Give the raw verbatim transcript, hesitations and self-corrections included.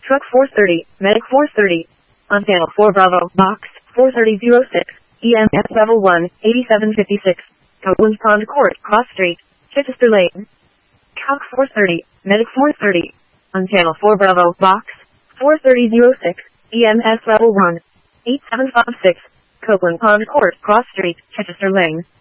Truck four thirty, Medic four thirty. On channel four Bravo, Box four thirty oh six, E M S level one, eighty-seven fifty-six. Copeland Pond Court, Cross Street, Chichester Lane. Calc four thirty, Medic four thirty. On channel four Bravo, Box four thirty oh six, E M S level one, eight seven five six. Copeland Pond Court, Cross Street, Chichester Lane.